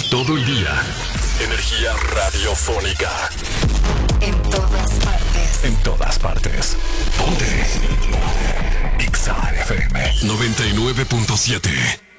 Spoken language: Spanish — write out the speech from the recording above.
Todo el día. Energía radiofónica. En todas partes. En todas partes. Ponte. Exa FM 99.7.